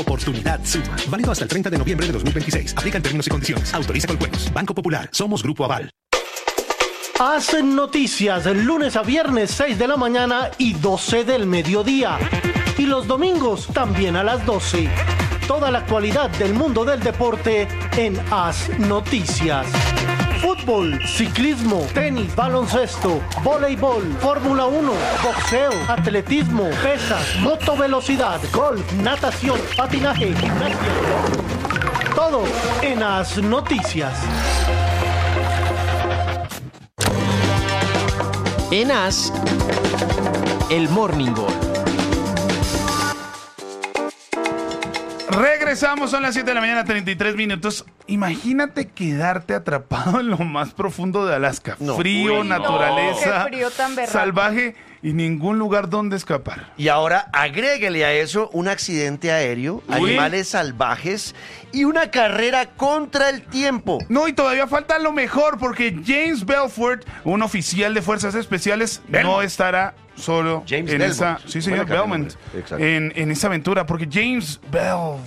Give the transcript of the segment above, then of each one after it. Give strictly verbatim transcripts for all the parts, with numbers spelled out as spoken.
Oportunidad Suma. Válido hasta el treinta de noviembre de dos mil veintiséis. Aplican términos y condiciones. Autoriza con juegos. Banco Popular. Somos Grupo Aval. Hacen noticias lunes a viernes seis de la mañana y doce del mediodía. Y los domingos también a las doce. Toda la actualidad del mundo del deporte en Haz Noticias. Fútbol, ciclismo, tenis, baloncesto, voleibol, Fórmula uno, boxeo, atletismo, pesas, motovelocidad, golf, natación, patinaje, gimnasia. Todo en Haz Noticias. En Haz, el Morning Goal. Regresamos, son las siete de la mañana, treinta y tres minutos. Imagínate quedarte atrapado en lo más profundo de Alaska. No. Frío, Uy, naturaleza, no. Qué frío tan berraco. salvaje y ningún lugar donde escapar. Y ahora agréguele a eso un accidente aéreo, Uy. animales salvajes y una carrera contra el tiempo. No, y todavía falta lo mejor, porque James Belfort, un oficial de fuerzas especiales, Belmont. no estará solo James en Belmont. esa, sí señor, Buena Belmont, carrera, exacto. en, en esa aventura, porque James Belmont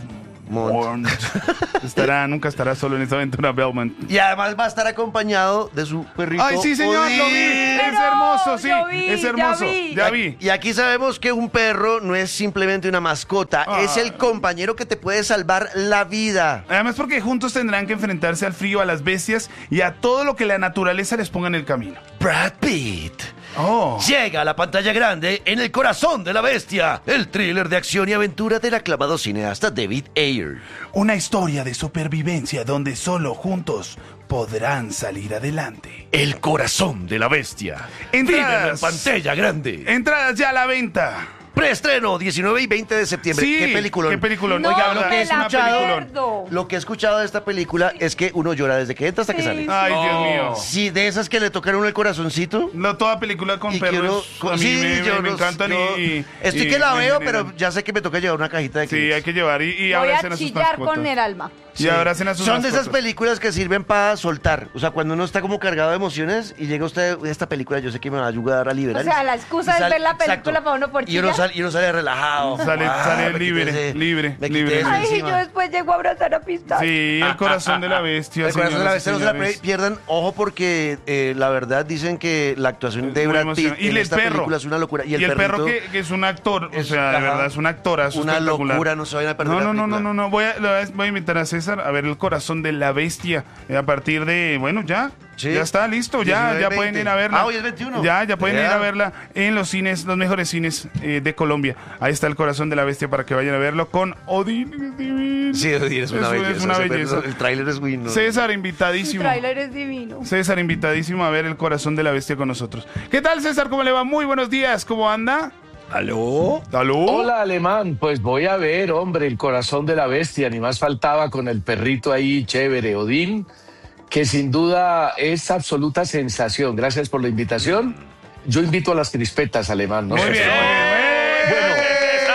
estará, nunca estará solo en esa aventura, Belmont. Y además va a estar acompañado de su perrito. Ay, sí señor, Odín. lo vi, es Pero hermoso, sí, yo vi, es ya hermoso, vi. ya vi. Y aquí sabemos que un perro no es simplemente una mascota, Ah. es el compañero que te puede salvar la vida. Además porque juntos tendrán que enfrentarse al frío, a las bestias y a todo lo que la naturaleza les ponga en el camino. Brad Pitt. Oh. Llega a la pantalla grande en El corazón de la bestia, el thriller de acción y aventura del aclamado cineasta David Ayer. Una historia de supervivencia donde solo juntos podrán salir adelante. El corazón de la bestia. Entradas. Vívelo en pantalla grande. Entradas ya a la venta. Preestreno diecinueve y veinte de septiembre. Sí, ¿Qué película? qué peliculón. No Oiga, me verdad, es la una peliculón. pierdo. Lo que he escuchado de esta película es que uno llora desde que entra hasta que Sí, sale. sí. Ay, Dios mío. Sí, de esas que le tocaron el corazoncito. No, toda película con Y que perros uno- a mí sí, me, yo me- me los- encantan yo- y, y- Estoy y que la me veo, generan. pero ya sé que me toca llevar una cajita de Sí, Kleenex. hay que llevar y, y Voy abracen a a sus chillar mascotas. con el alma. Y abracen a sus Son de esas mascotas. películas que sirven para soltar. O sea, cuando uno está como cargado de emociones y llega usted, esta película yo sé que me va a ayudar a liberar. O sea, la excusa Y es sal- ver la película exacto. para uno por y uno, chillar. sale, y uno sale relajado. Sale- Ah, sale me quité libre, ese- libre, me quité libre. eso Ay, encima. yo después llego a abrazar a Pistachio. Sí, el corazón de la bestia. El corazón de la señoras y bestia no se la señores. pierdan. Ojo porque eh, la verdad dicen que la actuación de Muy Brad emocionante. Pitt Y en el esta perro. película es una locura. Y el, perro que, que es un actor, Es- o sea, de ajá. verdad es un actorazo Una espectacular. locura, no se vayan a perder No, la no, no, no, película. no, no. Voy a, lo voy a- voy a invitar a César a ver el corazón de la bestia eh, a partir de, bueno, ya. Sí. Ya está listo, ya, diecinueve, ya pueden veinte. ir a verla. Ah, hoy es veintiuno. Ya, ya pueden Ya. ir a verla en los cines, los mejores cines eh, de Colombia. Ahí está el corazón de la bestia para que vayan a verlo con Odín. es divino. Sí, es una Es- belleza. Es una ese belleza. perro, el tráiler es bueno. César, El invitadísimo. tráiler es divino. César, invitadísimo a ver el corazón de la bestia con nosotros. ¿Qué tal, César? ¿Cómo le va? Muy buenos días. ¿Cómo anda? ¿Aló? ¿Aló? Hola, Alemán. Pues voy a ver, hombre, el corazón de la bestia. Ni más faltaba con el perrito ahí, chévere, Odín, que sin duda es absoluta sensación. Gracias por la invitación. Yo invito a las crispetas, Alemán. No Muy sé bien, si- muy bien. Bueno.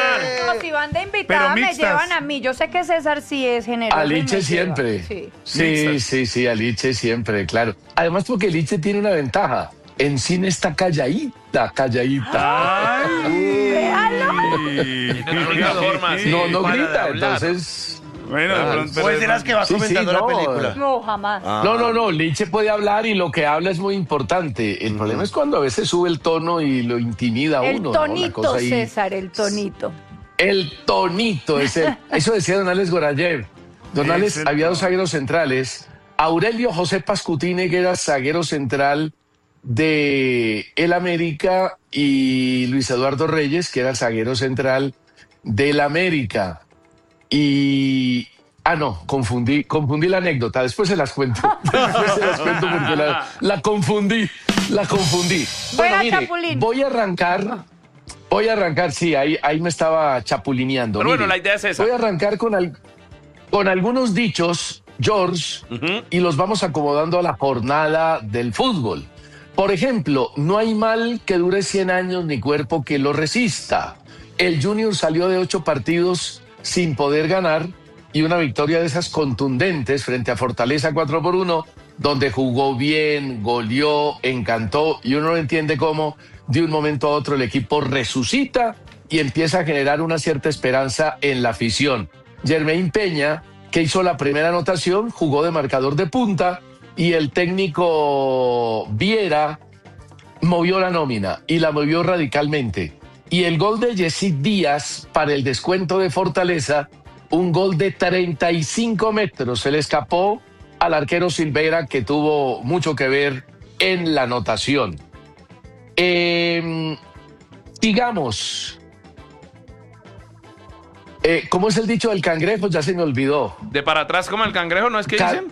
No, si van de invitada Pero me mixtas. llevan a mí. Yo sé que César sí es generoso. y me Aliche lleva. siempre. Sí. Sí, Mixtas. sí, sí, Aliche siempre, claro. Además porque Aliche tiene una ventaja. En cine está calladita, calladita. Ay. no, no para de grita, hablar. entonces... Bueno, de Ah, pronto, Pues pero- de las que va Sí, sí, comentando la no. película. No, jamás. Ah. No, no, no, Liche puede hablar y lo que habla es muy importante. El problema es cuando a veces sube el tono y lo intimida a El uno. ¿no? La tonito, cosa ahí- César, el tonito. El tonito es el. Eso decía Don Alex Gorayev. Don Es Alex, el había tono. dos zagueros centrales. Aurelio José Pascutine, que era zaguero central de El América, y Luis Eduardo Reyes, que era zaguero central del América. Y. Ah, no, confundí, confundí la anécdota. Después se las cuento. Después se las cuento porque la, la confundí. La confundí. Bueno, Buena, mire, Chapulín. voy a arrancar. Voy a arrancar, sí, ahí, ahí me estaba chapulineando. Pero bueno, Mire, la idea es esa. Voy a arrancar con, al- con algunos dichos, George, y los vamos acomodando a la jornada del fútbol. Por ejemplo, no hay mal que dure cien años ni cuerpo que lo resista. El Junior salió de ocho partidos sin poder ganar y una victoria de esas contundentes frente a Fortaleza cuatro por uno, donde jugó bien, goleó, encantó, y uno no entiende cómo de un momento a otro el equipo resucita y empieza a generar una cierta esperanza en la afición. Jermaine Peña, que hizo la primera anotación, jugó de marcador de punta y el técnico Viera movió la nómina y la movió radicalmente. Y el gol de Yesid Díaz para el descuento de Fortaleza, un gol de treinta y cinco metros, se le escapó al arquero Silveira, que tuvo mucho que ver en la anotación. Eh, sigamos. Eh, ¿Cómo es el dicho del cangrejo? Ya se me olvidó. De para atrás como el cangrejo, ¿no es que Ca- dicen?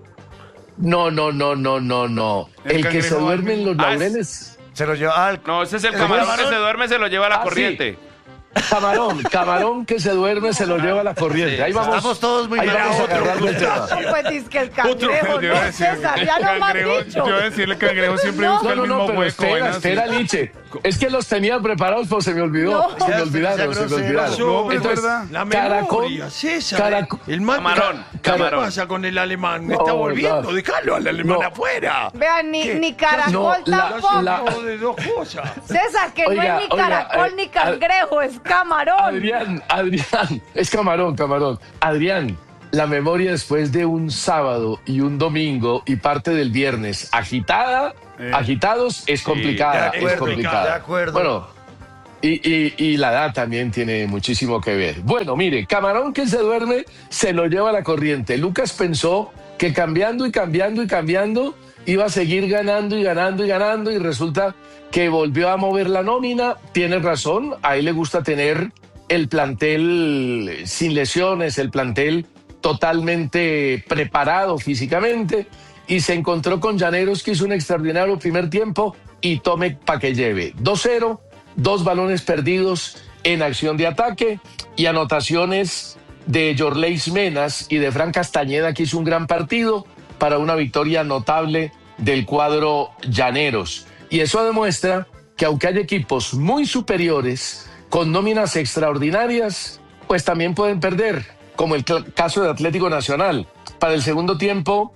No, no, no, no, no, no. El El, que se cangrejo duerme en los Ah, es- laureles. Se lo lleva al... No, ese es el ¿El camarón que camarón? se duerme, se lo lleva a la Ah, sí. corriente. Camarón, camarón que se duerme se lo lleva a la corriente. Sí, Ahí vamos. estamos todos muy ahí mal. vamos a Otro agarrar el tema. Pues dice que el Otro, cangrejo, yo iba a no, decir, César, ya el lo más cangrejo- dicho. Yo iba a decir, el cangrejo siempre No. busca No, el no, mismo no, pero hueco. espera, vaina así. espera, Liche. Es que los tenía preparados, pero se me olvidó. No. Se me Ya, olvidaron, sea se me grosero. olvidaron. No, pero es Entonces, verdad. La Caracol, memoria, César. Caracol- el man, Camarón, ¿Qué camarón. pasa con el alemán? Me No, está volviendo. no. Déjalo al alemán No. afuera. Vean, ni, ¿Qué? ni caracol No, la- tampoco. la- de dos cosas. César, que Oiga, no es ni oiga, caracol eh, ni cangrejo, es camarón. Adrián, Adrián, es camarón, camarón. Adrián, la memoria después de un sábado y un domingo y parte del viernes agitada, Eh. agitados, es complicada, de es acuerdo, complicada. de acuerdo. Bueno, y, y, y la edad también tiene muchísimo que ver. Bueno, mire, camarón que se duerme se lo lleva a la corriente. Lucas pensó que cambiando y cambiando y cambiando iba a seguir ganando y ganando y ganando y resulta que volvió a mover la nómina. Tiene razón, a él le gusta tener el plantel sin lesiones, el plantel totalmente preparado físicamente y se encontró con Llaneros, que hizo un extraordinario primer tiempo y tome pa' que lleve. dos cero, dos balones perdidos en acción de ataque y anotaciones de Yorleis Menas y de Fran Castañeda, que hizo un gran partido para una victoria notable del cuadro Llaneros. Y eso demuestra que aunque hay equipos muy superiores con nóminas extraordinarias, pues también pueden perder, como el cl- caso de Atlético Nacional. Para el segundo tiempo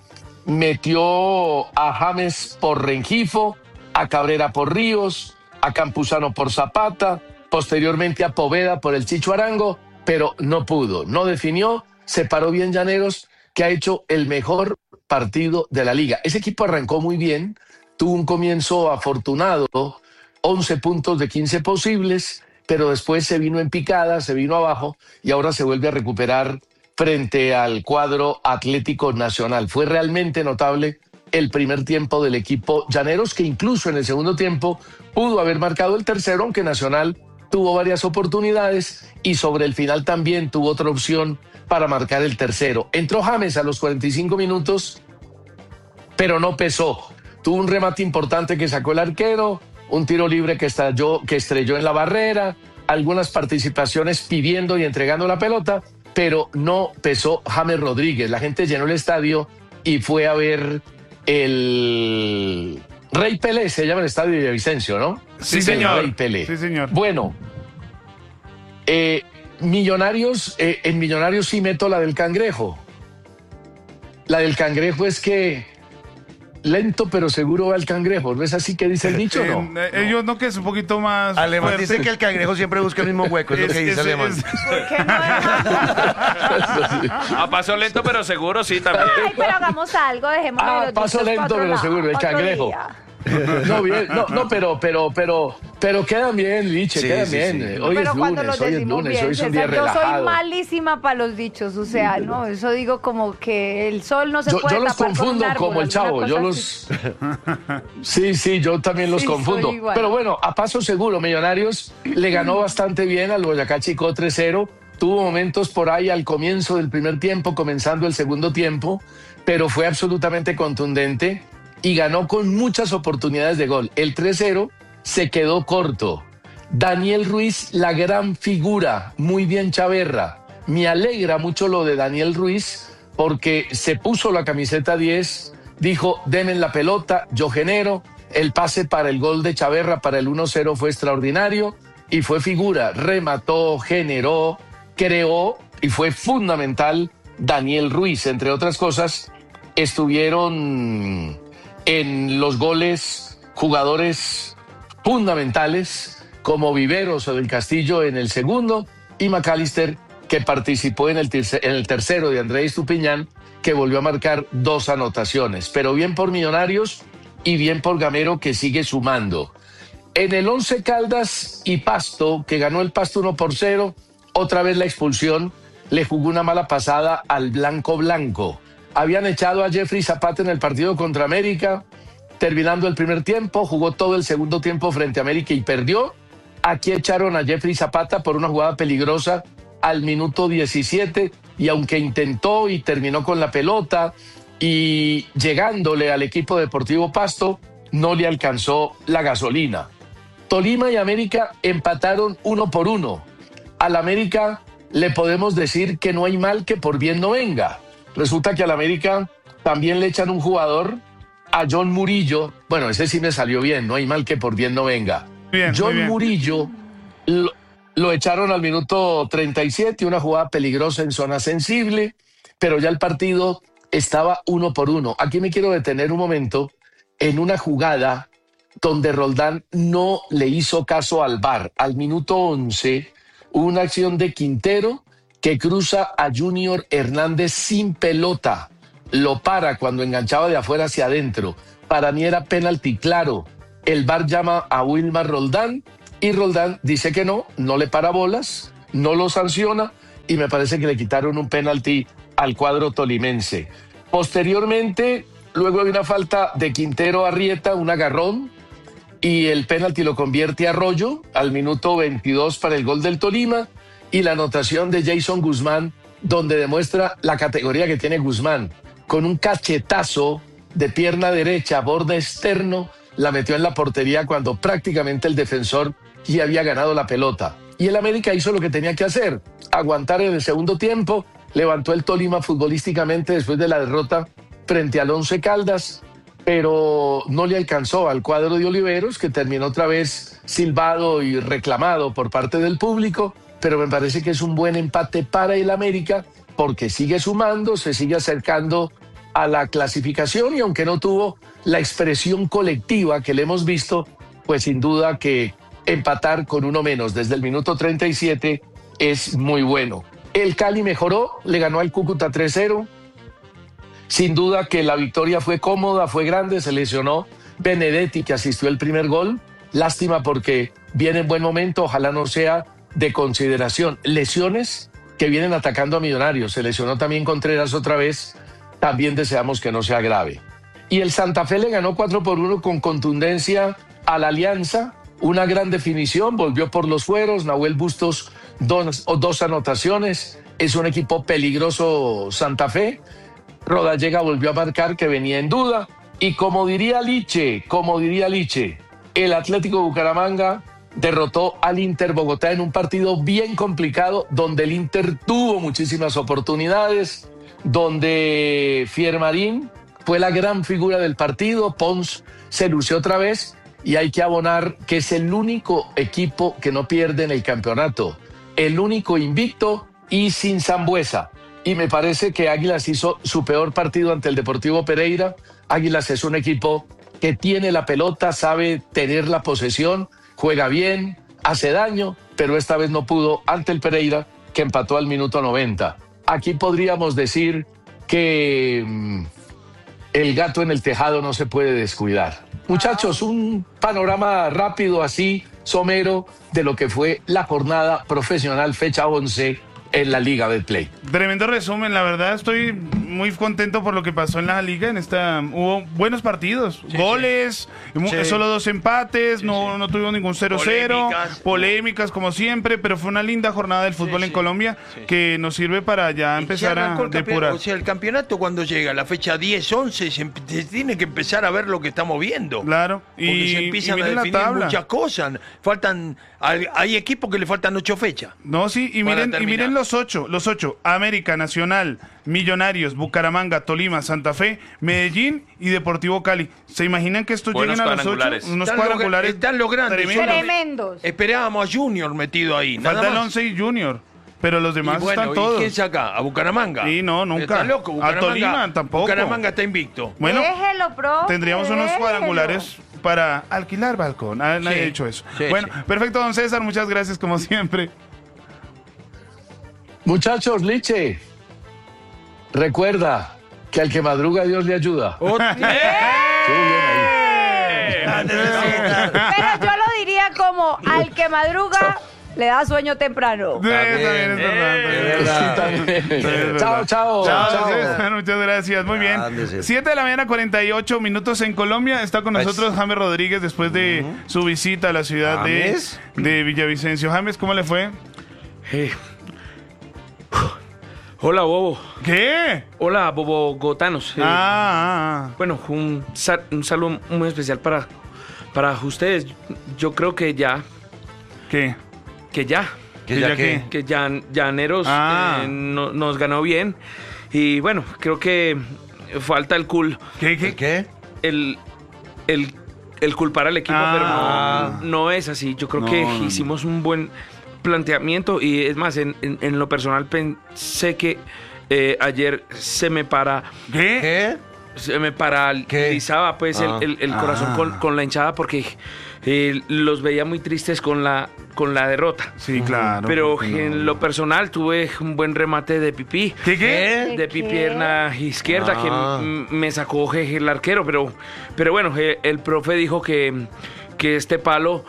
metió a James por Rengifo, a Cabrera por Ríos, a Campuzano por Zapata, posteriormente a Poveda por el Chicho Arango, pero no pudo, no definió, se paró bien Llaneros, que ha hecho el mejor partido de la liga. Ese equipo arrancó muy bien, tuvo un comienzo afortunado, once puntos de quince posibles, pero después se vino en picada, se vino abajo y ahora se vuelve a recuperar frente al cuadro Atlético Nacional. Fue realmente notable el primer tiempo del equipo Llaneros, que incluso en el segundo tiempo pudo haber marcado el tercero, aunque Nacional tuvo varias oportunidades y sobre el final también tuvo otra opción para marcar el tercero. Entró James a los cuarenta y cinco minutos, pero no pesó. Tuvo un remate importante que sacó el arquero, un tiro libre que estalló, que estrelló en la barrera, algunas participaciones pidiendo y entregando la pelota, pero no pesó James Rodríguez. La gente llenó el estadio y fue a ver el Rey Pelé, se llama el estadio de Villavicencio, ¿no? Sí, El señor. Rey Pelé. Sí, señor. Bueno, eh, Millonarios, eh, en Millonarios sí meto la del cangrejo. La del cangrejo es que lento pero seguro va el cangrejo, ¿no es así que dice el dicho, Eh, no? eh, Ellos no, que es un poquito más Alemán fuerte. dice que el cangrejo siempre busca el mismo hueco, es lo que Es- dice es- Alemán. es- ¿Por qué no dejamos? A paso lento, pero seguro, sí, también. Ay, pero hagamos algo, dejémoslo Ah, de los paso dichos lento, pa' otro pero lado, seguro, el otro cangrejo. día. No, bien, no, no, pero, pero, pero, pero quedan bien, Liche, Sí, quedan sí, bien. sí. Hoy Pero es cuando lunes, los hoy es decimos lunes, bien, hoy es un día César, yo soy relajado. malísima para los dichos, o sea, no, eso digo como que el sol no se Yo, puede yo los tapar con un confundo árbol, como el alguna chavo, yo cosa los... Sí, sí, yo también los Sí, confundo. soy igual. Pero bueno, a paso seguro, Millonarios le ganó bastante bien al Boyacá Chicó tres cero. Tuvo momentos por ahí al comienzo del primer tiempo, comenzando el segundo tiempo, pero fue absolutamente contundente y ganó con muchas oportunidades de gol. El tres cero se quedó corto. Daniel Ruiz, la gran figura, muy bien Chaverra. Me alegra mucho lo de Daniel Ruiz porque se puso la camiseta diez, dijo, denme la pelota, yo genero. El pase para el gol de Chaverra para el uno cero fue extraordinario y fue figura, remató, generó, creó y fue fundamental Daniel Ruiz. Entre otras cosas, estuvieron en los goles jugadores fundamentales como Viveros o del Castillo en el segundo y McAllister que participó en el, terce- en el tercero de Andrés Estupiñán, que volvió a marcar dos anotaciones. Pero bien por Millonarios y bien por Gamero, que sigue sumando. En el Once Caldas y Pasto, que ganó el Pasto uno por cero, otra vez la expulsión le jugó una mala pasada al Blanco Blanco. Habían echado a Jeffrey Zapata en el partido contra América, terminando el primer tiempo, jugó todo el segundo tiempo frente a América y perdió. Aquí echaron a Jeffrey Zapata por una jugada peligrosa al minuto diecisiete, y aunque intentó y terminó con la pelota y llegándole al equipo Deportivo Pasto, no le alcanzó la gasolina. Tolima y América empataron uno por uno. Al América le podemos decir que no hay mal que por bien no venga. Resulta que al América también le echan un jugador, a John Murillo. Bueno, ese sí me salió bien, no hay mal que por bien no venga. Bien, John muy bien. Murillo lo, lo echaron al minuto treinta y siete, una jugada peligrosa en zona sensible, pero ya el partido estaba uno por uno. Aquí me quiero detener un momento en una jugada donde Roldán no le hizo caso al V A R. Al minuto once, hubo una acción de Quintero que cruza a Junior Hernández sin pelota. Lo para cuando enganchaba de afuera hacia adentro. Para mí era penalti claro. El V A R llama a Wilmar Roldán y Roldán dice que no, no le para bolas, no lo sanciona, y me parece que le quitaron un penalti al cuadro tolimense. Posteriormente, luego hay una falta de Quintero a Arrieta, un agarrón, y el penalti lo convierte a Arroyo al minuto veintidós para el gol del Tolima, y la anotación de Jason Guzmán, donde demuestra la categoría que tiene Guzmán. Con un cachetazo de pierna derecha, borde externo, la metió en la portería cuando prácticamente el defensor ya había ganado la pelota. Y el América hizo lo que tenía que hacer, aguantar en el segundo tiempo, levantó el Tolima futbolísticamente después de la derrota frente al Once Caldas, pero no le alcanzó al cuadro de Oliveros, que terminó otra vez silbado y reclamado por parte del público, pero me parece que es un buen empate para el América, porque sigue sumando, se sigue acercando a la clasificación, y aunque no tuvo la expresión colectiva que le hemos visto, pues sin duda que empatar con uno menos desde el minuto treinta y siete es muy bueno. El Cali mejoró, le ganó al Cúcuta tres cero. Sin duda que la victoria fue cómoda, fue grande, se lesionó Benedetti, que asistió el primer gol. Lástima porque viene en buen momento, ojalá no sea de consideración. Lesiones que vienen atacando a Millonarios. Se lesionó también Contreras otra vez, también deseamos que no sea grave. Y el Santa Fe le ganó cuatro por uno con contundencia a la Alianza, una gran definición, volvió por los fueros, Nahuel Bustos dos, dos anotaciones, es un equipo peligroso Santa Fe. Rodallega volvió a marcar, que venía en duda, y como diría Liche, como diría Liche, el Atlético Bucaramanga derrotó al Inter Bogotá en un partido bien complicado, donde el Inter tuvo muchísimas oportunidades, donde Fiermarín fue la gran figura del partido, Pons se lució otra vez, y hay que abonar que es el único equipo que no pierde en el campeonato, el único invicto y sin Sambuesa. Y me parece que Águilas hizo su peor partido ante el Deportivo Pereira. Águilas es un equipo que tiene la pelota, sabe tener la posesión, juega bien, hace daño, pero esta vez no pudo ante el Pereira, que empató al minuto noventa. Aquí podríamos decir que mmm, el gato en el tejado no se puede descuidar. Muchachos, un panorama rápido así, somero, de lo que fue la jornada profesional fecha once en la Liga Betplay. Tremendo resumen, la verdad estoy muy contento por lo que pasó en la liga. En esta hubo buenos partidos, Sí, goles, sí. mu- Sí. solo dos empates, Sí, no, sí. no tuvimos ningún cero cero, Polémicas. polémicas como siempre, pero fue una linda jornada del fútbol Sí, en sí. Colombia Sí. que nos sirve para ya empezar Ya a arrancó el campeonato. depurar. O sea, el campeonato cuando llega, la fecha diez, once, se, emp- se tiene que empezar a ver lo que estamos viendo. Claro, Porque y, se y empiezan a miren la definir tabla. muchas cosas. Faltan, hay, hay equipos que le faltan ocho fechas. No, sí, y Para miren, y terminar. miren los ocho, los ocho, América, Nacional, Millonarios, Bucaramanga, Tolima, Santa Fe, Medellín y Deportivo Cali. ¿Se imaginan que estos Buenos lleguen a los ocho? cuadrangulares. Unos Están logra- cuadrangulares están logrando. tremendos. Tremendos. Esperábamos a Junior metido ahí. nada Falta el más. once y Junior, pero los demás Y bueno, están ¿y todos. quién saca? ¿A Bucaramanga? Sí, no, nunca. Está loco. A Bucaramanga, Tolima tampoco. Bucaramanga está invicto. Bueno, Déjelo, profe, tendríamos unos déjelo. cuadrangulares para alquilar balcón. Ah, nadie Sí, ha dicho eso. sí, bueno, sí. perfecto, don César, muchas gracias como siempre. Muchachos, Liche, recuerda que al que madruga Dios le ayuda. ¡Eh! Sí, bien ahí. Pero yo lo diría como al que madruga le da sueño temprano. Sí, también es verdad. Sí, también. Sí, es verdad. Chao, chao. Chao, chao. César, muchas gracias. Muy bien. Ándese. siete de la mañana, cuarenta y ocho minutos en Colombia. Está con nosotros James Rodríguez después de su visita a la ciudad de, James. de Villavicencio. James, ¿cómo le fue? Eh. Hola, Bobo. ¿Qué? Hola, bobogotanos. Eh, Ah, ah, Bueno, un, sal- un saludo muy especial para, para ustedes. Yo creo que ya, ah. ¿Qué? que ya, ¿Que ¿Que ya ya qué? que ya Llaneros Ah. eh, no- nos ganó bien. Y bueno, creo que falta el cool, ¿Qué? ¿Qué? ¿Qué? el, el, el culpar al equipo, Ah. pero no, no es así. Yo creo No, que no, no. hicimos un buen planteamiento y es más, en, en- en lo personal pensé que eh, ayer se me para... ¿Qué? ¿Qué? Se me paralizaba pues Ah. el, el- el corazón Ah. con, con la hinchada porque eh, los veía muy tristes con la, con la derrota. Sí, claro. Pero ¿por qué no? en lo personal tuve un buen remate de pipí. ¿Qué? ¿Qué? De ¿Qué? pierna izquierda Ah. que m- me sacó jeje el arquero. Pero, pero bueno, eh, el profe dijo que, que este palo...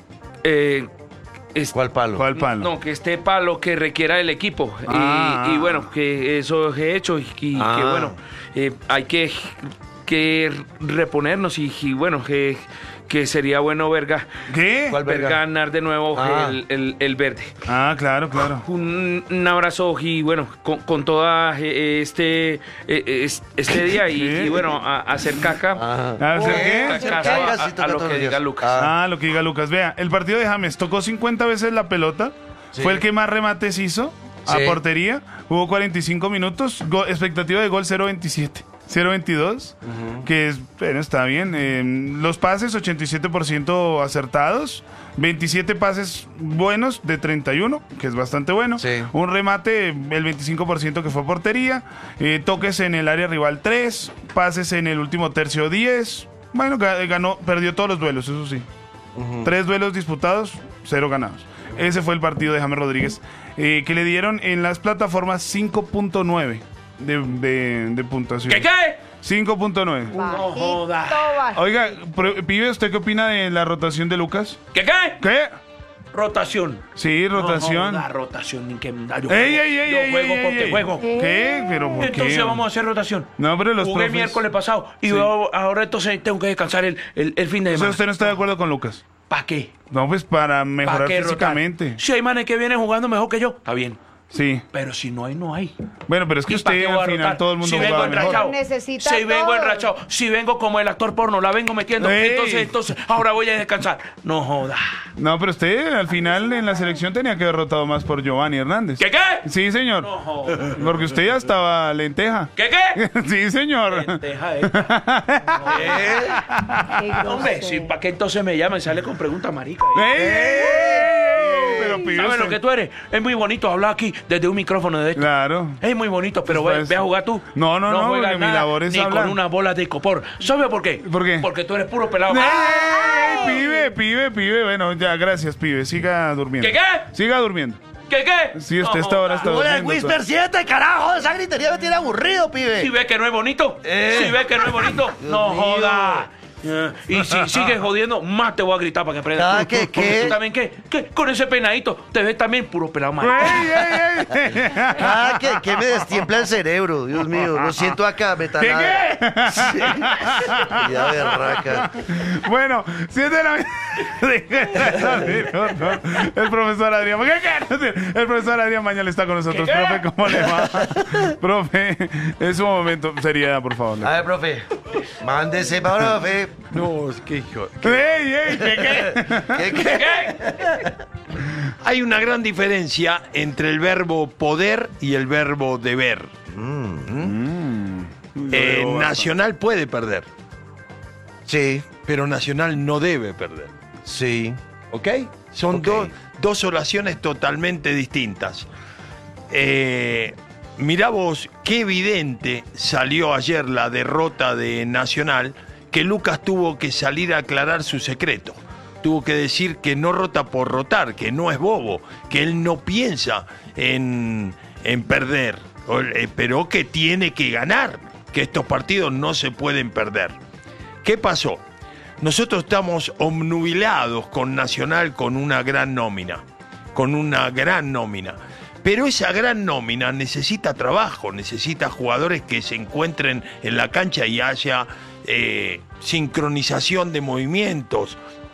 eh, es- ¿Cuál palo? ¿Cuál palo? No, que este palo que requiera el equipo. Y- Ah. y, bueno, que eso he hecho y, y Ah. que bueno, eh, hay que, que reponernos y, y bueno, que, que sería bueno verga, ¿Qué? ¿Cuál ver verga? ganar de nuevo Ah. el, el- el verde. Ah, claro, claro. Un, un abrazo y bueno, con, con toda eh, este, eh, es- este día y, ¿Qué? y bueno, a, a hacer caca. Ajá. ¿A hacer ¿Qué? qué? Hacer Hacer caso caca, a, sí, a toca lo todos que los diga días. Lucas. Ah. Ah, lo que diga Lucas. Vea, el partido de James tocó cincuenta veces la pelota. Sí. Fue el que más remates hizo a Sí. portería. Hubo cuarenta y cinco minutos. Go- expectativa de gol cero veintisiete. cero veintidós. Que es, bueno, está bien. Eh, los pases, ochenta y siete por ciento acertados. veintisiete pases buenos de treinta y uno, que es bastante bueno. Sí. Un remate, el veinticinco por ciento que fue a portería. Eh, toques en el área rival tres. Pases en el último tercio diez. Bueno, ga- ganó, perdió todos los duelos, eso sí. Tres duelos disputados, cero ganados. Ese fue el partido de James Rodríguez, eh, que le dieron en las plataformas cinco punto nueve de, de, de puntuación. ¿Qué qué? cinco punto nueve. Bajito, joda. bajito. Oiga, pro- pibe, ¿usted qué opina de la rotación de Lucas? ¿Qué qué? ¿Qué? Rotación. Sí, rotación. No, joda, rotación, ni que yo ey, juego, ey, ey, yo ey, juego ey, porque ey. juego. ¿Qué? ¿Pero por qué? Entonces vamos a hacer rotación. No, pero los Jugué profes- miércoles pasado y Sí. luego- ahora entonces tengo que descansar el, el, el fin de O sea, semana. ¿usted no está de acuerdo con Lucas? ¿Para qué? No, pues para ¿Para mejorar qué rotar? físicamente. Si hay manes que vienen jugando mejor que yo, está bien. Sí. Pero si no hay, no hay. Bueno, pero es que ¿Y pa' usted qué voy a al final rotar? todo el mundo si vengo jugaba mejor. enrachado, Necesita si vengo todo. enrachado, si vengo como el actor porno, la vengo metiendo, Ey. entonces, entonces, ahora voy a descansar. No joda. No, pero usted al final en la selección tenía que haber rotado más por Giovanni Hernández. ¿Qué qué? Sí, señor. No joda. Porque usted ya estaba lenteja. ¿Qué qué? Sí, señor. Deja esta. Qué Hombre, grosero. si para qué entonces me llama y sale con pregunta marica. ¡Ey, ey, ey, ey, ey! Pero pibe, ¿Sabes usted- lo que tú eres? Es muy bonito hablar aquí desde un micrófono de esto. Claro. Es muy bonito, pero Pues, ve, ve a jugar tú. no, no, no, juegas porque mi nada, labor es ni hablar. con una bola de copor. ¿Sabes por qué? ¿Por qué? Porque tú eres puro pelado. ¡Ey, ey, ey! Pibe, pibe, pibe. Bueno, ya, gracias, pibe. Siga durmiendo. ¿Qué, qué? Siga durmiendo. ¿Qué qué? Sí, usted No está ahora joda. está Hola, el durmiendo. Whisper siete, carajo. Esa gritería me tiene aburrido, pibe. Si ves que no es bonito, Eh. si ves que no es bonito, no mío. joda. Eh, Y si sigues jodiendo, más te voy a gritar para que aprendas. Ah, ¿qué, Porque qué? tú también, ¿qué? ¿Qué? Con ese peinadito, te ves también puro pelado, man. ¡Ey, ey, ey! Ah, que, que me destiempla el cerebro, Dios mío. Lo siento acá, ¿Qué, metanada. qué? Sí. Ya berraca. Bueno, siete de la mañana. El profesor Adrián. ¿Qué, qué? El profesor Adrián Mañana está con nosotros. ¿Qué, qué? Profe, ¿cómo le va? Profe, es su momento. Seriedad, por favor. A ver, profe. Mándese, profe. No, es que hijo. ¡Ey, ey! ¿Qué, qué? ¿Qué, qué? Hay una gran diferencia entre el verbo poder y el verbo deber. Eh, Nacional puede perder, Sí, pero Nacional no debe perder. sí. ¿Ok? Son Ok. dos- dos oraciones totalmente distintas. Eh, mirá vos, qué evidente salió ayer la derrota de Nacional, que Lucas tuvo que salir a aclarar su secreto. Tuvo que decir que no rota por rotar, que no es bobo, que él no piensa en, en perder, pero que tiene que ganar, que estos partidos no se pueden perder. ¿Qué pasó? Nosotros estamos obnubilados con Nacional con una gran nómina, con una gran nómina. Pero esa gran nómina necesita trabajo, necesita jugadores que se encuentren en la cancha y haya eh, sincronización de movimientos,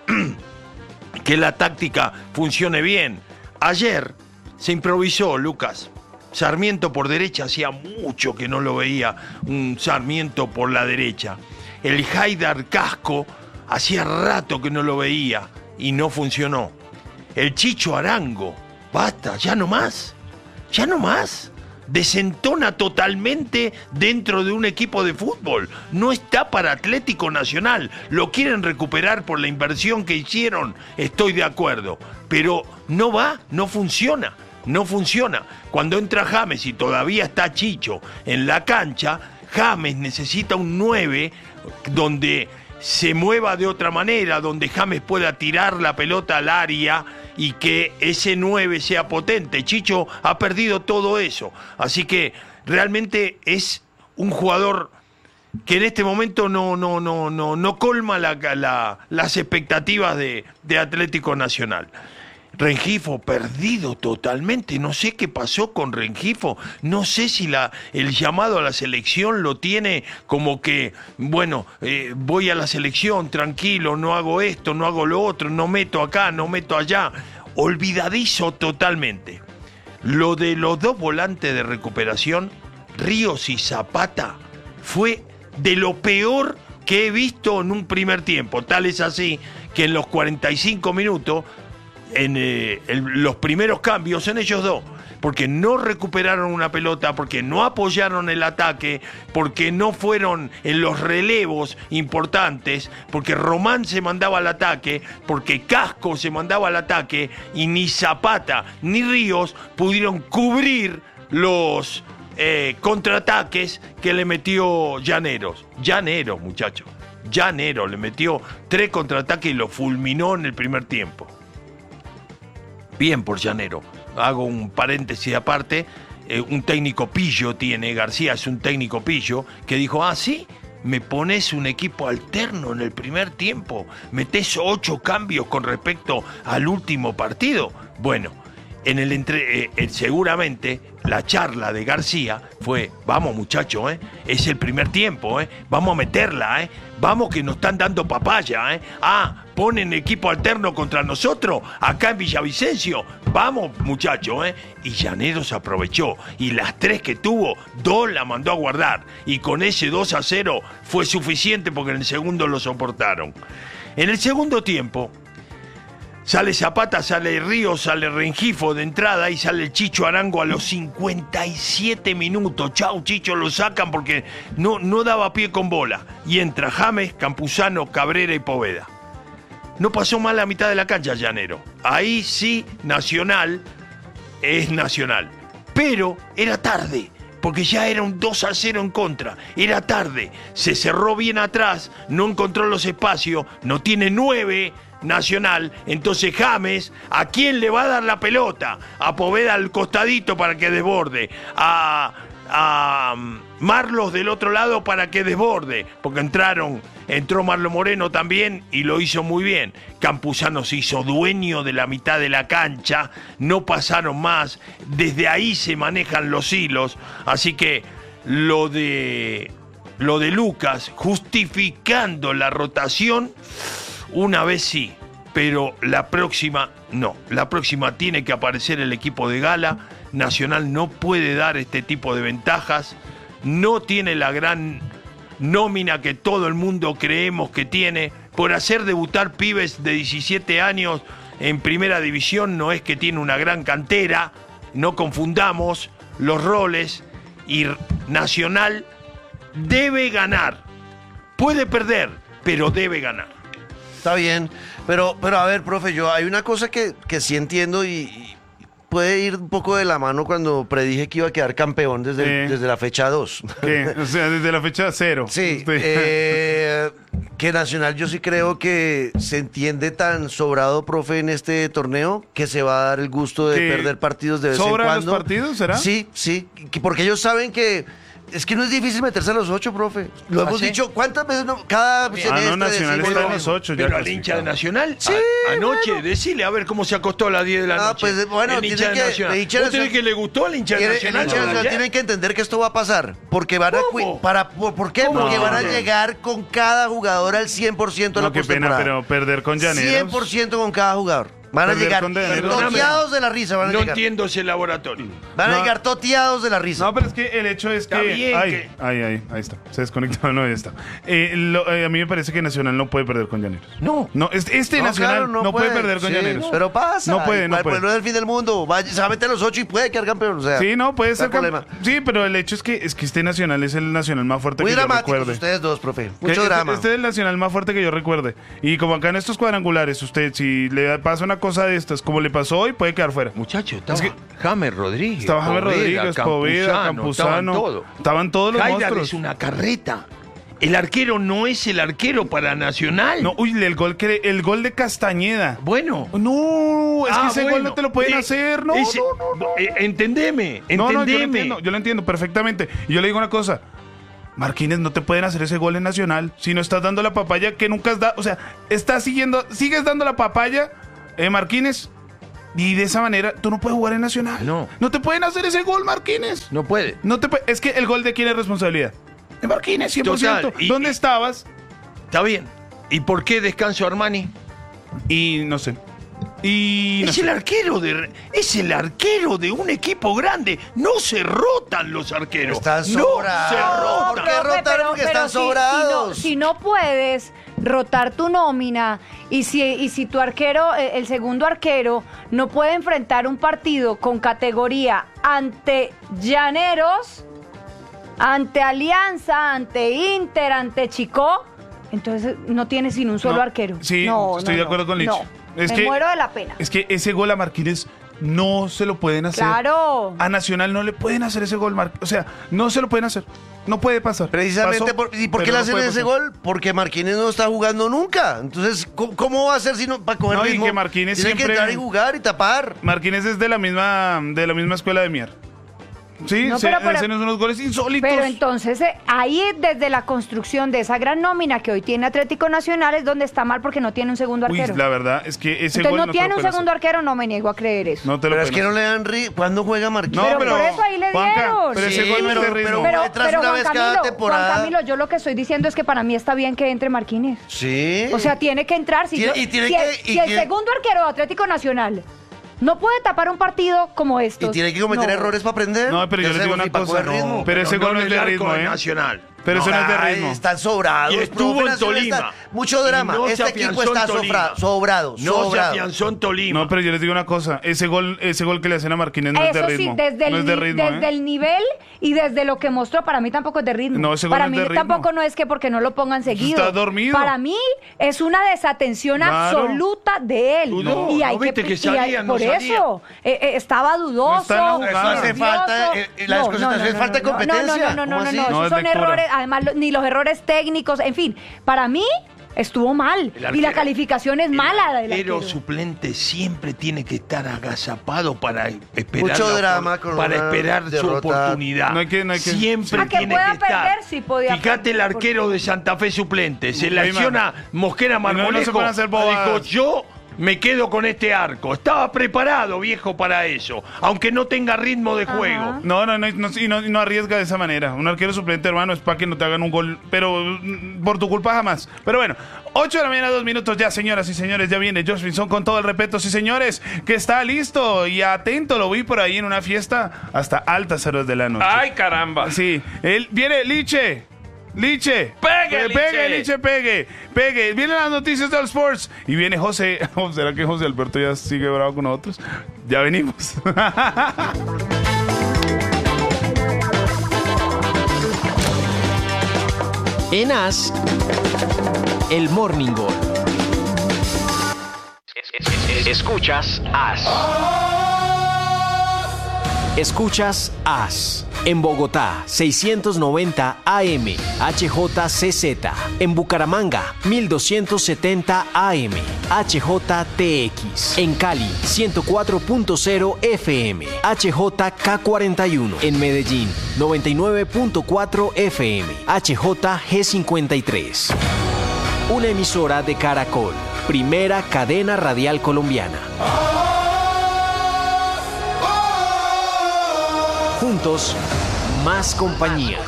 que la táctica funcione bien. Ayer se improvisó, Lucas. Sarmiento por derecha, hacía mucho que no lo veía un Sarmiento por la derecha. El Haidar Casco, hacía rato que no lo veía y no funcionó. El Chicho Arango, basta, ya no más. Ya no más. Desentona totalmente dentro de un equipo de fútbol. No está para Atlético Nacional. Lo quieren recuperar por la inversión que hicieron. Estoy de acuerdo. Pero no va, no funciona. No funciona. Cuando entra James y todavía está Chicho en la cancha, James necesita un nueve donde se mueva de otra manera, donde James pueda tirar la pelota al área y que ese nueve sea potente. Chicho ha perdido todo eso, así que realmente es un jugador que en este momento no, no, no, no, no colma la, la, las expectativas de, de Atlético Nacional. Rengifo perdido totalmente, no sé qué pasó con Rengifo, no sé si la, el llamado a la selección lo tiene como que, bueno, eh, voy a la selección, tranquilo, no hago esto, no hago lo otro, no meto acá, no meto allá, olvidadizo totalmente. Lo de los dos volantes de recuperación, Ríos y Zapata, fue de lo peor que he visto en un primer tiempo, tal es así que en los cuarenta y cinco minutos, en eh, el, los primeros cambios en ellos dos, porque no recuperaron una pelota, porque no apoyaron el ataque, porque no fueron en los relevos importantes, porque Román se mandaba al ataque, porque Casco se mandaba al ataque, y ni Zapata ni Ríos pudieron cubrir los eh, contraataques que le metió Llaneros. Llaneros, muchachos. Llaneros le metió tres contraataques y lo fulminó en el primer tiempo. Bien por Llanero. Hago un paréntesis aparte. Eh, un técnico pillo tiene, García es un técnico pillo, que dijo, ah, ¿sí? ¿Me pones un equipo alterno en el primer tiempo? ¿Metés ocho cambios con respecto al último partido? Bueno, en el entre, eh, eh, seguramente la charla de García fue, vamos muchachos, ¿eh? Es el primer tiempo, ¿eh? Vamos a meterla, ¿eh? Vamos que nos están dando papaya, ¿eh? Ah, ponen equipo alterno contra nosotros, acá en Villavicencio, vamos muchachos, ¿eh? Y Llaneros aprovechó, y las tres que tuvo, dos la mandó a guardar, y con ese dos a cero fue suficiente porque en el segundo lo soportaron. En el segundo tiempo, sale Zapata, sale Ríos, sale Rengifo de entrada y sale el Chicho Arango a los cincuenta y siete minutos. Chau, Chicho, lo sacan porque no, no daba pie con bola. Y entra James, Campuzano, Cabrera y Poveda. No pasó más la mitad de la cancha, Llanero. Ahí sí, Nacional es Nacional. Pero era tarde, porque ya era un dos a cero en contra. Era tarde, se cerró bien atrás, no encontró los espacios, no tiene nueve Nacional, entonces James, ¿a quién le va a dar la pelota? A Poveda al costadito para que desborde, a, a Marlos del otro lado para que desborde, porque entraron, entró Marlo Moreno también y lo hizo muy bien. Campuzano se hizo dueño de la mitad de la cancha, no pasaron más, desde ahí se manejan los hilos, así que lo de, lo de Lucas, justificando la rotación, una vez sí, pero la próxima no. La próxima tiene que aparecer el equipo de Gala. Nacional no puede dar este tipo de ventajas. No tiene la gran nómina que todo el mundo creemos que tiene. Por hacer debutar pibes de diecisiete años en primera división no es que tiene una gran cantera. No confundamos los roles. Y Nacional debe ganar. Puede perder, pero debe ganar. Está bien, pero, pero a ver, profe, yo hay una cosa que, que sí entiendo y, y puede ir un poco de la mano cuando predije que iba a quedar campeón desde, Sí. desde la fecha dos. ¿Qué? O sea, desde la fecha cero. Sí, Usted- eh, que Nacional yo sí creo que se entiende tan sobrado, profe, en este torneo, que se va a dar el gusto de ¿Que perder partidos de vez en sobran cuando. los partidos, será? Sí, sí, que- porque ellos saben que es que no es difícil meterse a los ocho, profe. Lo hemos sí? dicho, ¿cuántas veces no? Cada Ah, no, semestre Nacional decimos está lo en los mismo. ocho ya Pero al casi. hincha de Nacional, Sí, a- anoche, bueno. decile a ver cómo se acostó a las diez de la Ah, noche. pues, bueno, el hincha tiene de que- Nacional. el hincha de ¿Usted Nacional- que le gustó al hincha de Quiere- el Nacional? hincha de Nacional ayer? tiene que entender que esto va a pasar, porque van a ¿Cómo? cui- para por, ¿por qué? ¿Cómo? Porque van a No. llegar con cada jugador al cien por ciento de No, la qué pena, postemporada. pero perder con Llaneros. cien por ciento con cada jugador. Van a Perder llegar con Llaneros. toteados de la risa, van a No llegar. entiendo ese laboratorio. Van a No. llegar toteados de la risa. No, pero es que el hecho es Está que. bien ay, que- ay, ay, ahí está. Se desconectó, no, ahí está. Eh, lo- eh, a mí me parece que Nacional no puede perder con Llaneros. No. No, este, este No, Nacional claro, no, puede, perder con sí, Llaneros. Pero pasa. No puede, no igual, puede. pues, no es el fin del mundo. Vaya, se va a meter a los ocho y puede quedar campeón. O sea, Sí, no, puede no hay ser. cam- problema. Sí, pero el hecho es que, es que este Nacional es el Nacional más fuerte Muy que yo dramáticos recuerde. ustedes dos, profe. Que Mucho este, drama. Este es el Nacional más fuerte que yo recuerde. Y como acá en estos cuadrangulares, usted, si le pasa una cosa de estas, como le pasó hoy, puede quedar fuera. Muchacho, estaba Es que- James Rodríguez. Estaba James Poveda, Rodríguez, Poveda, Campuzano, Campuzano. Estaban todos. Estaban todos los Haidar monstruos. es una carreta. El arquero no es el arquero para Nacional. No, uy, el gol, que, el gol de Castañeda. Bueno. No, es Ah, que ese gol bueno. no te lo pueden Eh, hacer. No, ese- no, no, no. eh, entendeme, No, no, yo lo entendeme. entiendo, yo lo entiendo perfectamente. Y yo le digo una cosa. Marquínez, no te pueden hacer ese gol en Nacional si no estás dando la papaya que nunca has dado. O sea, estás siguiendo, sigues dando la papaya, eh, Marquínez, y de esa manera tú no puedes jugar en Nacional. No. No te pueden hacer ese gol, Marquínez. No puede. No te puede- es que el gol de quién es responsabilidad. De Marquínez, cien por ciento. Total, y- ¿Dónde y- estabas? Está bien. ¿Y por qué descanso Armani? Y no sé. Y no es sé. el arquero de es el arquero de un equipo grande. No se rotan los arqueros. Están no sobrados. se ¿Por rotan. qué rotaron que están si- si, no, sobrados? si no puedes rotar tu nómina y si, y si tu arquero, eh, el segundo arquero, no puede enfrentar un partido con categoría ante Llaneros, ante Alianza, ante Inter, ante Chico, entonces no tienes sin un solo No, arquero. Sí, No, estoy no, de no, acuerdo con Lich. no. Es Me que, muero de la pena. Es que ese gol a Marquínez no se lo pueden hacer. Claro. A Nacional no le pueden hacer ese gol. Mar- O sea, no se lo pueden hacer. No puede pasar. Precisamente, Pasó, por- ¿y por qué pero le no hacen puede ese pasar. gol? Porque Marquínez no está jugando nunca. Entonces, ¿cómo, cómo va a hacer si no para coger No, y ritmo? que Marquínez Tiene que siempre- entrar y jugar y tapar. Marquínez es de la misma, de la misma escuela de Mier. Sí, No, se pero- pero- hacen unos goles insólitos. Pero entonces eh, ahí desde la construcción de esa gran nómina que hoy tiene Atlético Nacional es donde está mal porque no tiene un segundo Uy, arquero. la verdad es que ese Entonces gol no no te tiene lo un pueden segundo hacer. arquero, no me niego a creer eso. No te lo Pero es pueden que no hacer. le dan ri... ¿Cuándo juega Marquínez? No, pero, pero, por eso ahí le Juanca, dieron. pero ese Sí, gol no es de pero- ritmo. pero- Pero, entras pero una Juan vez cada Camilo, temporada. Juan Camilo, yo lo que estoy diciendo es que para mí está bien que entre Marquínez. Sí. O sea, tiene que entrar. Si, Tiene- yo- y tiene si que- el, y si el tiene- segundo arquero de Atlético Nacional no puede tapar un partido como estos. Y tiene que cometer no. errores para aprender. No, pero yo Ya les digo sabemos, una y para cosa, coger ritmo. no, pero ese gol no es en de el arco ritmo, de ¿eh? Nacional. Pero eso no es de Ay, ritmo. Están sobrados. Y estuvo profe, en Nacional está- Tolima. Mucho drama. Y no se este equipo afianzó está en Tolima. sofra- sobrado. No se sobrado. afianzó en Tolima. No, pero yo les digo una cosa. Ese gol, ese gol que le hacen a Marquínez no es de Eso sí, ritmo. desde, el, no es de ni- ritmo, desde ¿eh? el nivel y desde lo que mostró, para mí tampoco es de ritmo. No, ese gol para no mí es de ritmo. tampoco no es que porque no lo pongan seguido. Está dormido. Para mí es una desatención Claro. absoluta de él. Dudó, y ¿no hay viste que y salía, hay- no por salía? eso eh, eh, estaba dudoso. No está en la jugada. Eso hace nervioso. falta, eh, eh, la desconcentración es falta de competencia. No, no, no, no, ¿Cómo no, así? no, No, esos es son lectura. errores, además lo- ni los errores técnicos, en fin, para mí estuvo mal El y la arquero- calificación es mala del El arquero arquero. suplente siempre tiene que estar agazapado para esperar Mucho la- drama con para una esperar su derrota. oportunidad. No hay que- no hay que- Siempre Ah, que tiene pueda que estar. perder, sí podía Fíjate perder, el arquero de Santa Fe suplente, se Neymar. lesiona Mosquera no se Marmolejo. pueden hacer bobadas. Dijo, yo me quedo con este arco. Estaba preparado, viejo, para eso. Aunque no tenga ritmo de juego. No, no, no, no, y no, y no arriesga de esa manera. Un arquero suplente, hermano, es para que no te hagan un gol, pero mm, por tu culpa jamás. Pero bueno, ocho de la mañana, dos minutos ya, señoras y señores, ya viene Josh Pinzón con todo el respeto, sí, señores, que está listo y atento, lo vi por ahí en una fiesta hasta altas horas de la noche. ¡Ay, caramba! Sí, él viene Liche. Liche, Pegue, Eh, pegue, Liche. Liche, pegue, pegue. Vienen las noticias del Sports y viene José. ¿Será que José Alberto ya sigue bravo con nosotros? Ya venimos. En As, el Morning Goal. Escuchas As. Escuchas As. En Bogotá, seiscientos noventa A M, H J C Z. En Bucaramanga, mil doscientos setenta A M, H J T X. En Cali, ciento cuatro punto cero F M, H J K cuarenta y uno. En Medellín, noventa y nueve punto cuatro F M, H J G cincuenta y tres. Una emisora de Caracol, primera cadena radial colombiana. Juntos, más compañía.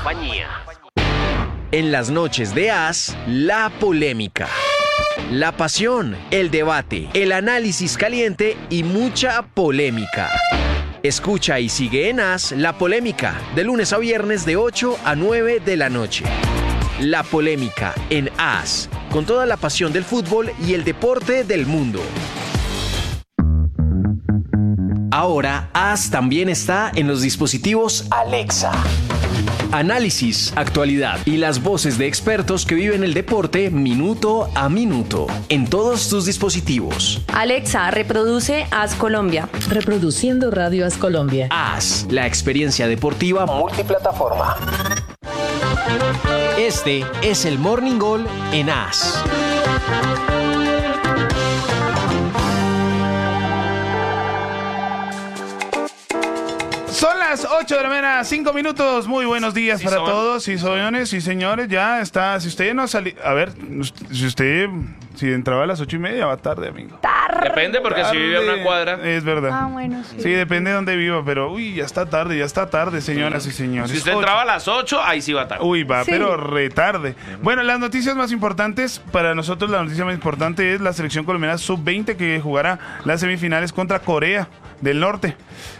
En las noches de As, la polémica, la pasión, el debate, el análisis caliente y mucha polémica. Escucha y sigue en As La Polémica, de lunes a viernes de ocho a nueve de la noche. La Polémica en As, con toda la pasión del fútbol y el deporte del mundo. Ahora, As también está en los dispositivos Alexa. Análisis, actualidad y las voces de expertos que viven el deporte minuto a minuto en todos tus dispositivos. Alexa, reproduce As Colombia. Reproduciendo Radio As Colombia. As, la experiencia deportiva multiplataforma. Este es el Morning Goal en As. Son las ocho de la mañana, cinco minutos. Muy buenos días Sí para son. todos. Sí, señores, sí, señores. Ya está. Si usted no ha salido. A ver, si usted. Si entraba a las ocho y media, va tarde, amigo. Depende, porque si vive a una Tarde. cuadra. Es verdad. Ah, bueno, sí. Sí, depende de dónde viva, pero uy, ya está tarde, ya está tarde, señoras y señores. Si usted Ocho. entraba a las ocho, ahí sí va tarde. Uy, va, Sí. pero retarde. Bueno, las noticias más importantes, para nosotros la noticia más importante es la selección colombiana sub veinte que jugará las semifinales contra Corea del Norte.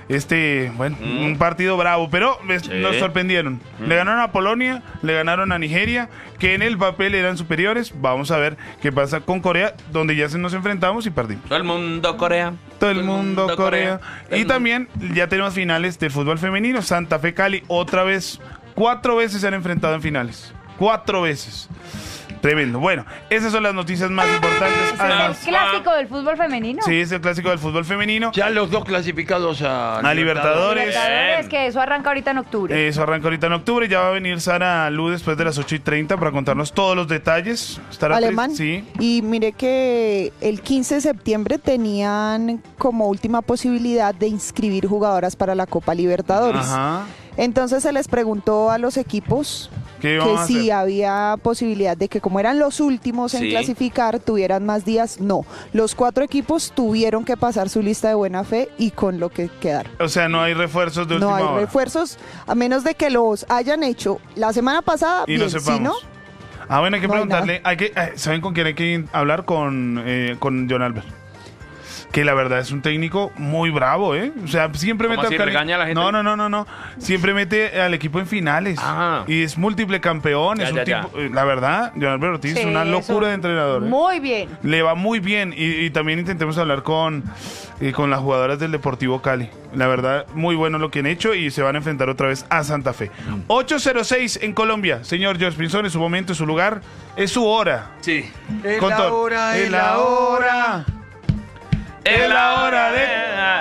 Este, bueno, Mm. un partido bravo, pero es- Sí. nos sorprendieron. Le ganaron a Polonia, le ganaron a Nigeria, que en el papel eran superiores. Vamos a ver qué pasa con Corea, donde ya se nos enfrentamos y perdimos. Todo el mundo Corea. Todo el mundo Corea. Todo Y el también ya tenemos finales de fútbol femenino. Santa Fe Cali, otra vez. Cuatro veces se han enfrentado en finales. Cuatro veces. Tremendo. Bueno, esas son las noticias más importantes. ¿Es Además, el clásico del fútbol femenino? sí, es el clásico del fútbol femenino. Ya los dos clasificados a, A Libertadores. Libertadores, que eso arranca ahorita en octubre. Eso arranca ahorita en octubre. Ya va a venir Sara Lu después de las ocho y treinta para contarnos todos los detalles. ¿Estará Alemán. triste? Sí. Y mire que el quince de septiembre tenían como última posibilidad de inscribir jugadoras para la Copa Libertadores. Ajá. Entonces se les preguntó a los equipos ¿Qué que vamos a si hacer? había posibilidad de que como eran los últimos en Sí. clasificar, tuvieran más días. No, los cuatro equipos tuvieron que pasar su lista de buena fe y con lo que quedaron. O sea, no hay refuerzos de No última hay hora. refuerzos, a menos de que los hayan hecho la semana pasada, Y bien, no sepamos. si no, Ah, bueno, hay que no hay preguntarle. Hay que, eh, ¿saben con quién hay que hablar? Con, eh, con John Albert. Que la verdad es un técnico muy bravo, ¿eh? O sea, siempre ¿Cómo mete así, al Cali- regaña a la gente? No, no, no, no, no. Siempre mete al equipo en finales. Ah. Y es múltiple campeón. Ya, es un ya, ya. tipo, eh, la verdad, John Albert Ortiz Sí, es una eso. locura de entrenador. ¿eh? Muy bien. Le va muy bien. Y, y también intentemos hablar con, eh, con las jugadoras del Deportivo Cali. La verdad, muy bueno lo que han hecho y se van a enfrentar otra vez a Santa Fe. ocho cero seis en Colombia. Señor George Pinzón, es su momento, es su lugar, es su hora. Sí. Es Con la todo. hora, es la hora. Es la hora de,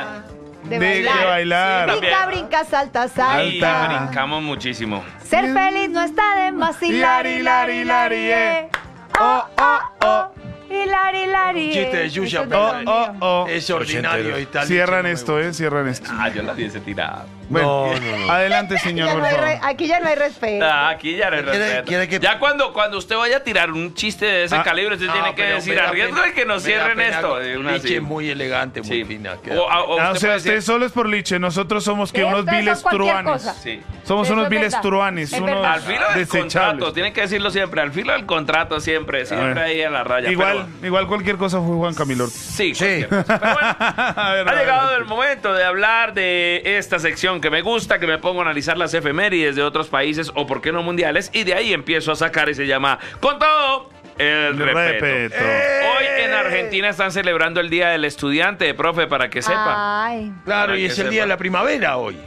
De, de- de bailar. Sí, Brinca, brinca, salta, Ahí salta. brincamos muchísimo. Ser feliz no está de más. Hilari, hilari, hilari, eh. Oh, oh, oh. Hilari, hilari, Un chiste de eh. Yuya, Eso es de Oh, los oh, míos. oh. Es ordinario y tal. Cierran Muy esto, bueno. eh, cierran esto. Ah, yo la hubiese tirado. Bueno, No, no, no. adelante, señor, Ya por no hay favor. re- aquí ya no hay respeto. Ah, aquí ya no hay ¿Quiere- respeto. quiere que- Ya cuando, cuando usted vaya a tirar un chiste de ese Ah. calibre, usted No, tiene que pero decir me da a riesgo pena- de que nos me da cierren pena esto. que De una Liche así. es muy elegante, muy Sí. fina. O, queda- o- o Ah, o usted sea, puede usted decir- solo es por liche, nosotros somos que Sí, unos ustedes viles son cualquier truanes. cosa. Sí. Somos Eso unos es viles verdad. truanes, Es unos verdad. Al filo del contrato, desechables. tienen que decirlo siempre, al filo del contrato siempre, siempre ver. ahí a la raya. Igual, pero- igual cualquier cosa fue Juan Camilo Ortiz. sí, cualquier cosa. Pero bueno, A ver, ha a ver, llegado a ver. el momento de hablar de esta sección que me gusta, que me pongo a analizar las efemérides de otros países o por qué no mundiales, y de ahí empiezo a sacar y se llama Con todo el El respeto. respeto. Hoy en Argentina están celebrando el Día del Estudiante, profe, para que sepa. Ay. Claro, Para y que es el sepa. día de la primavera hoy.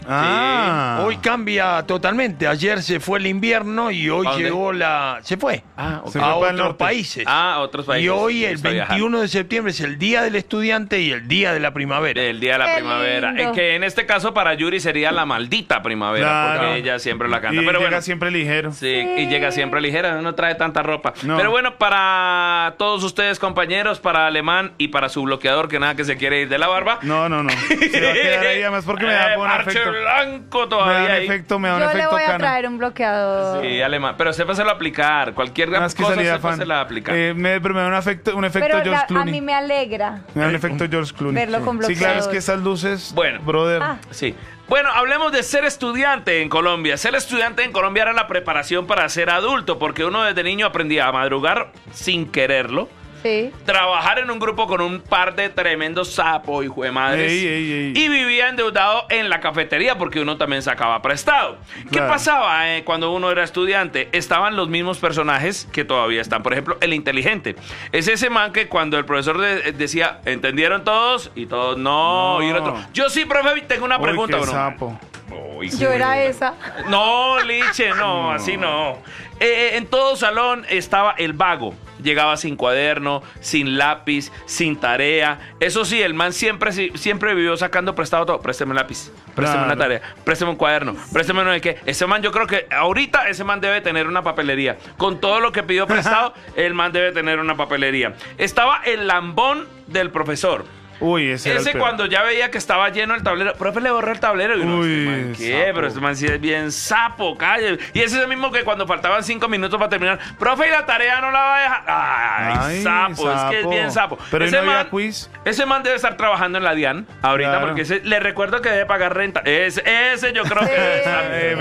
Ah. Hoy cambia totalmente. Ayer se fue el invierno y hoy ¿A dónde? llegó la... Se fue. Ah, ok. Se fue A para el otros norte. países. Ah, otros países. Y hoy, el Está viajando. veintiuno de septiembre, es el Día del Estudiante y el Día de la Primavera. El Día de la Qué Primavera. lindo. En que en este caso para Yuri sería la maldita primavera, Claro. porque ella siempre la canta. Y Pero llega bueno, siempre ligero. sí, y llega siempre ligera, no trae tanta ropa. No. Pero bueno, para todos ustedes, compañeros, para Alemán y para su bloqueador, que nada que se quiere ir de la barba. No, no, no. Se va a quedar ahí además porque me da Eh, buen parche efecto. blanco Me da todavía un ahí. efecto, me da un Yo le efecto voy a cana. traer un bloqueador. Sí, Alemán. Pero sépaselo aplicar. Cualquier Más que cosa salida fan. sépasela aplicar. Eh, me, pero me da un efecto, un efecto Pero George la- a Clooney. mí me alegra. Me da un efecto George Clooney. Verlo con Sí, claro, es bloqueador. que esas luces, Bueno. brother. Ah. Sí. Bueno, hablemos de ser estudiante en Colombia. Ser estudiante en Colombia era la preparación para ser adulto, porque uno desde niño aprendía a madrugar sin quererlo. Sí. Trabajar en un grupo con un par de tremendos sapos, hijo de madres. Ey, ey, ey. Y vivía endeudado en la cafetería porque uno también sacaba prestado. ¿Qué Claro. pasaba eh, cuando uno era estudiante? Estaban los mismos personajes que todavía están. Por ejemplo, el inteligente. Es ese man que cuando el profesor de- decía, ¿entendieron todos? Y todos, no. No. Y el otro, yo sí, profe, tengo una Uy, pregunta. qué Uno, sapo. Uy, Yo sí. era esa. No, Liche, no, así no. Eh, en todo salón estaba el vago. Llegaba sin cuaderno, sin lápiz, sin tarea. Eso sí, el man siempre, sí- siempre vivió sacando prestado todo. Présteme un lápiz, présteme una Claro. tarea, présteme un cuaderno, présteme no sé qué. Ese man, yo creo que ahorita ese man debe tener una papelería. Con todo lo que pidió prestado, el man debe tener una papelería. Estaba el lambón del profesor. Uy, ese, era el Ese peor. cuando ya veía que estaba lleno el tablero, profe, le borré el tablero y uno, Uy, este man, ¿qué? sapo. Pero este man sí es bien sapo, calle. Y ese es el mismo que cuando faltaban cinco minutos para terminar, profe, y la tarea no la va a dejar. Ay, Ay, sapo, es que es sapo. bien sapo. Pero ese ¿y no había man, quiz? ese man debe estar trabajando en la DIAN ahorita Claro. porque ese, le recuerdo que debe pagar renta. Ese, ese yo creo que Sí. debe estar- Eh,